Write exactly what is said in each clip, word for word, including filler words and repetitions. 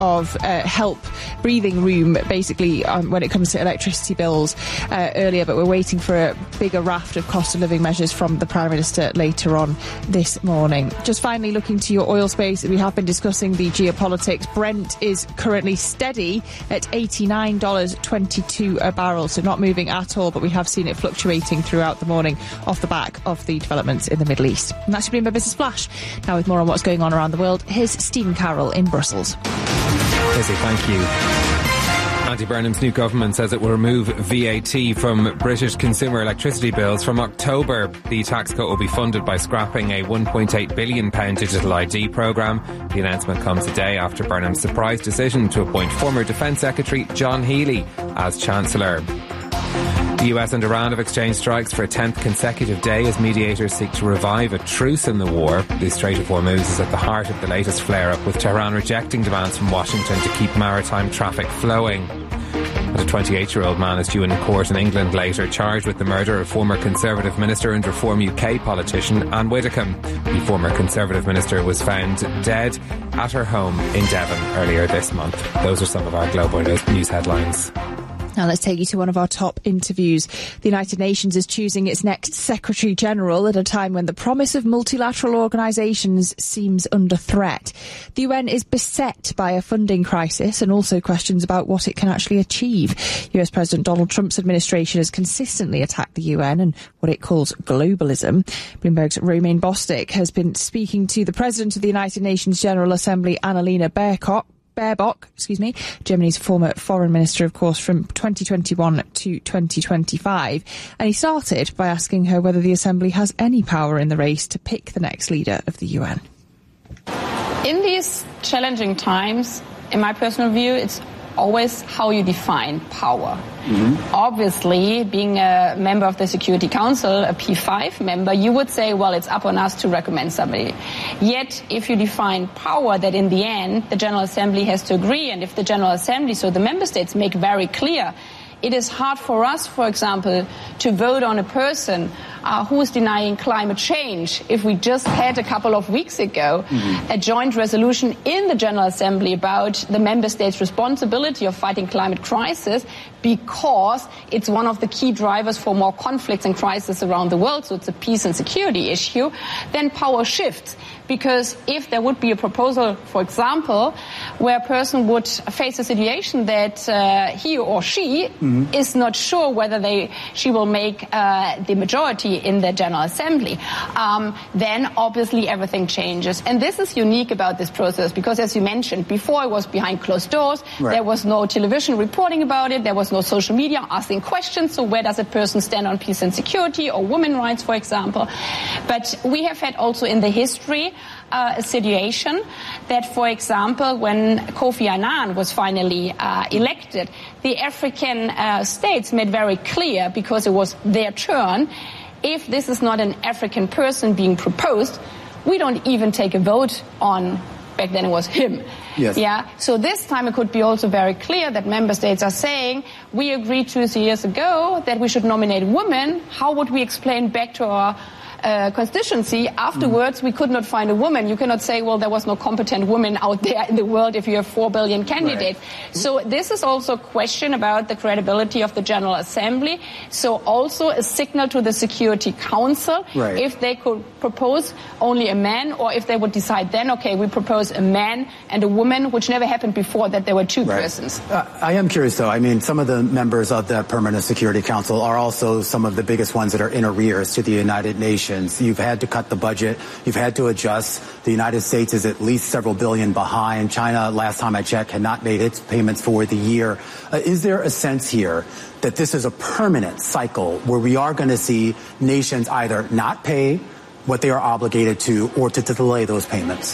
of uh, help, breathing room, basically, um, when it comes to electricity bills uh, earlier, but we're waiting for a bigger raft of cost of living measures from the Prime Minister later on this morning. Just finally, looking to your oil space, we have been discussing the geopolitics. Brent is currently steady at eighty-nine dollars twenty-two a barrel, so not moving at all, but we have seen it fluctuating throughout the morning off the back of the developments in the Middle East. And that's your Bloomberg Business Flash. Now, with more on what's going on around the world, here's Stephen Carroll in Brussels. Lizzie, thank you. Andy Burnham's new government says it will remove V A T from British consumer electricity bills from October. The tax cut will be funded by scrapping a one point eight billion pounds digital I D programme. The announcement comes a day after Burnham's surprise decision to appoint former Defence Secretary John Healey as Chancellor. The U S and Iran have exchanged strikes for a tenth consecutive day as mediators seek to revive a truce in the war. The Strait of Hormuz is at the heart of the latest flare-up, with Tehran rejecting demands from Washington to keep maritime traffic flowing. And a twenty-eight-year-old man is due in court in England later, charged with the murder of former Conservative Minister and Reform U K politician Anne Widdecombe. The former Conservative Minister was found dead at her home in Devon earlier this month. Those are some of our global news headlines. Now let's take you to one of our top interviews. The United Nations is choosing its next Secretary General at a time when the promise of multilateral organisations seems under threat. The U N is beset by a funding crisis and also questions about what it can actually achieve. U S President Donald Trump's administration has consistently attacked the U N and what it calls globalism. Bloomberg's Romain Bostick has been speaking to the President of the United Nations General Assembly, Annalena Baerbock, Baerbock, excuse me, Germany's former foreign minister, of course, from twenty twenty-one to twenty twenty-five. And he started by asking her whether the Assembly has any power in the race to pick the next leader of the U N. In these challenging times, in my personal view, it's always how you define power. Mm-hmm. Obviously, being a member of the Security Council, a P five member, you would say, well, it's up on us to recommend somebody. Yet, if you define power, that in the end, the General Assembly has to agree, and if the General Assembly, so the member states, make very clear, it is hard for us, for example, to vote on a person uh, who is denying climate change. If we just had a couple of weeks ago mm-hmm. a joint resolution in the General Assembly about the member states' responsibility of fighting climate crisis, because it's one of the key drivers for more conflicts and crises around the world, so it's a peace and security issue, then power shifts. Because if there would be a proposal, for example, where a person would face a situation that uh, he or she mm-hmm. is not sure whether they she will make uh, the majority in the General Assembly, um, then obviously everything changes. And this is unique about this process because, as you mentioned, before it was behind closed doors, right. There was no television reporting about it, there was no social media asking questions, so where does a person stand on peace and security or women's rights, for example. But we have had also in the history Uh, a situation that, for example, when Kofi Annan was finally uh, elected, the African uh, states made very clear, because it was their turn, if this is not an African person being proposed, we don't even take a vote on, back then it was him. Yes. Yeah. So this time it could be also very clear that member states are saying, we agreed two years ago that we should nominate women. How would we explain back to our Uh, constituency afterwards mm. we could not find a woman? You cannot say, well, there was no competent woman out there in the world if you have four billion candidates. Right. So this is also a question about the credibility of the General Assembly. So also a signal to the Security Council, right. If they could propose only a man, or if they would decide then, okay, we propose a man and a woman, which never happened before, that there were two right. persons. Uh, I am curious, though. I mean, some of the members of the Permanent Security Council are also some of the biggest ones that are in arrears to the United Nations. You've had to cut the budget. You've had to adjust. The United States is at least several billion behind. China, last time I checked, had not made its payments for the year. Uh, is there a sense here that this is a permanent cycle where we are going to see nations either not pay what they are obligated to or to, to delay those payments?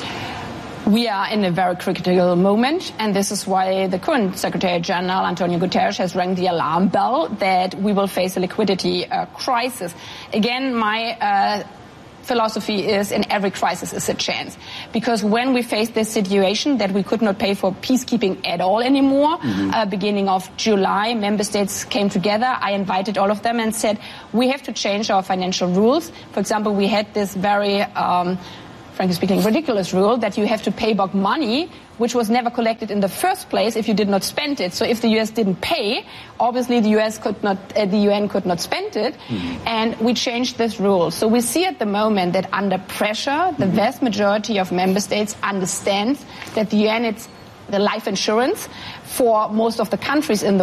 We are in a very critical moment, and this is why the current Secretary General, Antonio Guterres, has rang the alarm bell that we will face a liquidity uh, crisis. Again, my uh, philosophy is in every crisis is a chance. Because when we faced this situation that we could not pay for peacekeeping at all anymore, mm-hmm. uh, beginning of July, member states came together. I invited all of them and said, we have to change our financial rules. For example, we had this very... Um, frankly speaking, ridiculous rule that you have to pay back money which was never collected in the first place if you did not spend it. So if the U S didn't pay, obviously the U S could not, uh, the U N could not spend it, mm-hmm. and we changed this rule. So we see at the moment that under pressure, the mm-hmm. vast majority of member states understands that the U N is the life insurance for most of the countries in the